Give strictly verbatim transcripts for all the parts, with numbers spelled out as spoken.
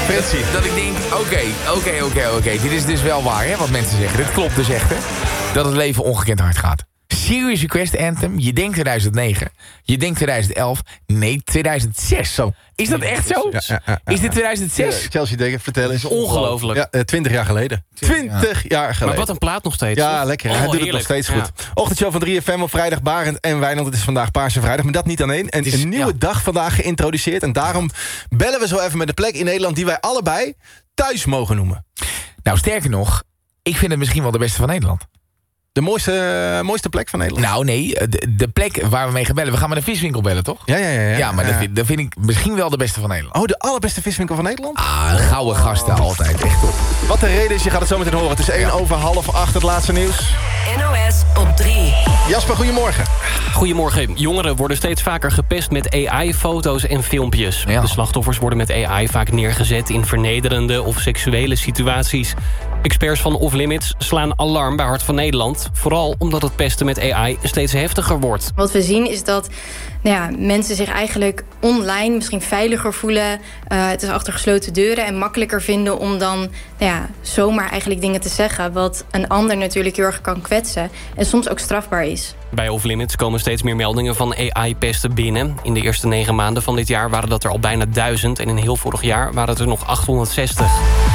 Fritsie. Dat ik denk, oké, oké, oké, oké. Dit is dus wel waar, hè, wat mensen zeggen. Dit klopt dus echt, hè. Dat het leven ongekend hard gaat. Serious Request Anthem, je denkt tweeduizend negen. Je denkt tweeduizend elf. Nee, tweeduizend zes. Zo. Is dat echt zo? Ja, ja, ja, ja. Is dit tweeduizend zes? Ja, Chelsea Dekker, vertel eens. Ongelooflijk. Ja, uh, twintig jaar geleden. twintig ja. jaar geleden. Maar wat een plaat nog steeds. Ja, lekker. Oh, hij doet heerlijk. het nog steeds goed. Ja. Ochtendshow van drie F M op vrijdag. Barend en Wijnand. Het is vandaag Paarse Vrijdag. Maar dat niet alleen. En is, een nieuwe ja. dag vandaag geïntroduceerd. En daarom bellen we zo even met de plek in Nederland die wij allebei thuis mogen noemen. Nou, sterker nog, ik vind het misschien wel de beste van Nederland. De mooiste, uh, mooiste plek van Nederland? Nou nee, de, de plek waar we mee gaan bellen. We gaan met een viswinkel bellen, toch? Ja, ja, ja. Ja, ja maar ja. Dat, vind, dat vind ik misschien wel de beste van Nederland. Oh, de allerbeste viswinkel van Nederland? Ah, gouden gasten altijd. Echt top. Wat de reden is, je gaat het zo meteen horen. Het is één ja. over half acht, het laatste nieuws. N O S op drie. Jasper, goedemorgen. Goedemorgen. Jongeren worden steeds vaker gepest met A I-foto's en filmpjes. Ja. De slachtoffers worden met A I vaak neergezet in vernederende of seksuele situaties. Experts van Off Limits slaan alarm bij Hart van Nederland. Vooral omdat het pesten met A I steeds heftiger wordt. Wat we zien is dat nou ja, mensen zich eigenlijk online misschien veiliger voelen. Uh, het is achter gesloten deuren en makkelijker vinden om dan nou ja, zomaar eigenlijk dingen te zeggen. Wat een ander natuurlijk heel erg kan kwetsen en soms ook strafbaar is. Bij Off Limits komen steeds meer meldingen van A I-pesten binnen. In de eerste negen maanden van dit jaar waren dat er al bijna duizend. En in heel vorig jaar waren het er nog achthonderdzestig.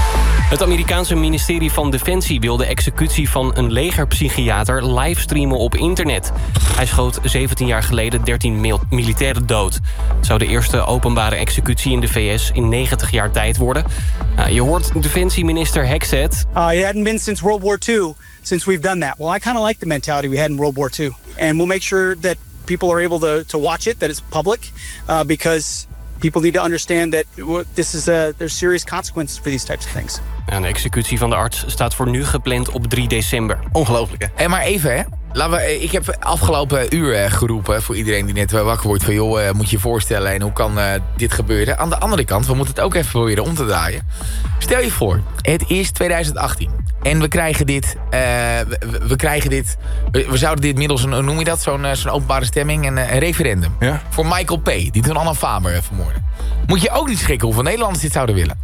Het Amerikaanse ministerie van Defensie wil de executie van een legerpsychiater livestreamen op internet. Hij schoot zeventien jaar geleden dertien mil- militairen dood. Het zou de eerste openbare executie in de V S in negentig jaar tijd worden. Uh, je hoort defensieminister Hexet. Uh, it hadn't been since World War Two since we've done that. Well, I kind of like the mentality we had in World War Two. And we'll make sure that people are able to, to watch it, that it's public, uh, because people need to understand that this is a, there's serious consequences for these types of things. En de executie van de arts staat voor nu gepland op drie december. Ongelooflijk, hè? En maar even, hè. Laten we, ik heb afgelopen uur geroepen voor iedereen die net wakker wordt van joh, moet je je voorstellen en hoe kan uh, dit gebeuren. Aan de andere kant, we moeten het ook even proberen om te draaien. Stel je voor, het is tweeduizend achttien en we krijgen dit, uh, we, we krijgen dit, we, we zouden dit middels een, hoe noem je dat, zo'n uh, zo'n openbare stemming, een, een referendum. Ja? Voor Michael P., die toen Anna Faber vermoordde. Moet je ook niet schrikken hoeveel Nederlanders dit zouden willen.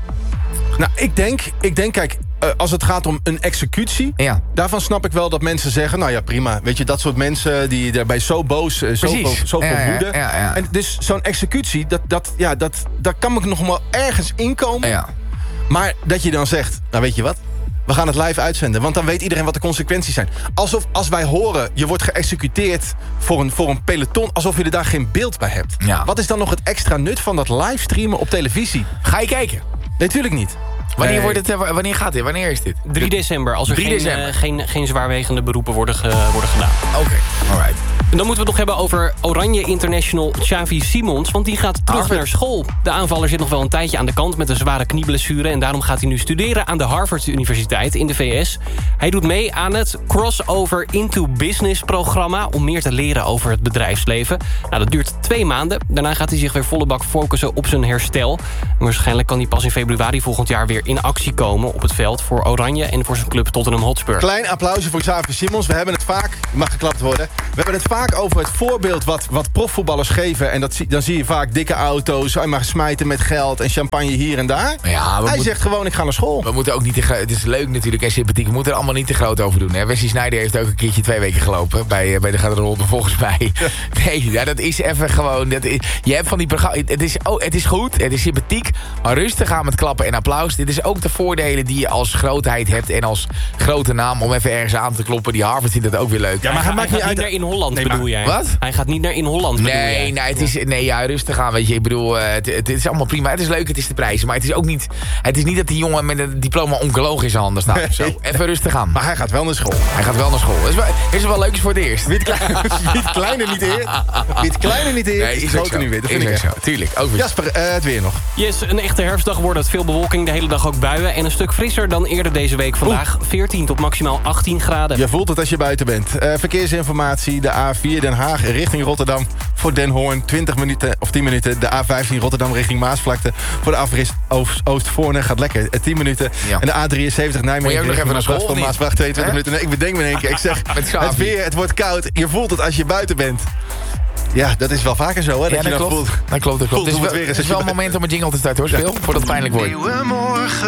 Nou, ik denk, ik denk kijk, uh, als het gaat om een executie, ja. daarvan snap ik wel dat mensen zeggen, nou ja, prima. Weet je, dat soort mensen die daarbij zo boos, uh, zoveel, zoveel ja, woede. Ja, ja, ja. En dus zo'n executie, dat, dat, ja, dat, daar kan ik nog wel ergens inkomen. Ja. Maar dat je dan zegt, nou weet je wat, we gaan het live uitzenden. Want dan weet iedereen wat de consequenties zijn. Alsof als wij horen, je wordt geëxecuteerd voor een, voor een peloton, alsof je er daar geen beeld bij hebt. Ja. Wat is dan nog het extra nut van dat livestreamen op televisie? Ga je kijken? Nee, natuurlijk niet. Wanneer, nee. wordt het, wanneer gaat dit? Wanneer is dit? drie december, als er geen, december. Uh, geen, geen zwaarwegende beroepen worden, ge, worden gedaan. Oké, okay. Alright. En dan moeten we het nog hebben over Oranje International Xavi Simons, want die gaat terug Harvard. naar school. De aanvaller zit nog wel een tijdje aan de kant met een zware knieblessure en daarom gaat hij nu studeren aan de Harvard Universiteit in de V S. Hij doet mee aan het Crossover into Business programma om meer te leren over het bedrijfsleven. Nou, dat duurt twee maanden. Daarna gaat hij zich weer volle bak focussen op zijn herstel. En waarschijnlijk kan hij pas in februari volgend jaar weer in actie komen op het veld voor Oranje en voor zijn club Tottenham Hotspur. Klein applausje voor Xavi Simons. We hebben het vaak, mag geklapt worden, we hebben het vaak over het voorbeeld wat, wat profvoetballers geven. En dat, dan zie je vaak dikke auto's, maar smijten met geld en champagne hier en daar. Ja, Hij moet, zegt gewoon, ik ga naar school. We moeten ook niet te, het is leuk natuurlijk en sympathiek. We moeten er allemaal niet te groot over doen. Hè? Wesley Sneijder heeft ook een keertje twee weken gelopen bij, bij de garderobe volgens mij. Nee, ja, dat is even gewoon. Dat is, je hebt van die programma. Het is, oh, het is goed, het is sympathiek, maar rustig aan met klappen en applaus. Dit is ook de voordelen die je als grootheid hebt en als grote naam om even ergens aan te kloppen. Die Harvard vindt dat ook weer leuk. Ja, maar hij, hij, hij gaat niet naar in Holland, nee, bedoel jij? Wat? Hij gaat niet naar in Holland, bedoel nee, jij? Nee, het is, nee, ja, rustig aan, weet je. Ik bedoel, uh, het, het is allemaal prima. Het is leuk, het is de prijzen. Maar het is ook niet, het is niet dat die jongen met een diploma oncoloog in zijn handen staat. Of zo. Even rustig aan. Maar hij gaat wel naar school. Hij gaat wel naar school. Is wel, is wel leuk is voor het eerst. Wie het, klein, wie het kleine niet eert, wie het kleine niet eert, nee, is het grote nu weer. Dat vind ik zo. Tuurlijk, ook weer. Jasper, uh, het weer nog. Yes, een echte herfstdag wordt het. Veel bewolking, de hele dag ook buien. En een stuk frisser dan eerder deze week vandaag. Oeh. veertien tot maximaal achttien graden. Je voelt het als je buiten bent. Uh, verkeersinformatie, de A vier Den Haag richting Rotterdam voor Den Hoorn. twintig minuten of tien minuten. De A vijftien Rotterdam richting Maasvlakte. Voor de afrit Oost-Voorne gaat lekker. Uh, tien minuten. Ja. En de A drieënzeventig Nijmegen. Moet je ook nog even naar school? Voor Maasvlakte tweeëntwintig minuten. Nee, ik bedenk me in één keer. Ik zeg, het weer, het wordt koud. Je voelt het als je buiten bent. Ja, dat is wel vaker zo, hè? Ja, dat, dat, je klopt. voelt, dat klopt. Dat klopt. Het is wel, weer het is wel een moment om een jingle te starten, hoor. Speel, voordat het pijnlijk wordt. Nieuwe morgen.